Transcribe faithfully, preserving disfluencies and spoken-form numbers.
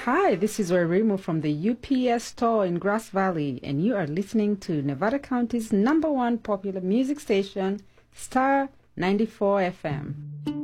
Hi, this is Werimo from the U P S store in Grass Valley, and you are listening to Nevada County's number one popular music station, Star ninety-four F M.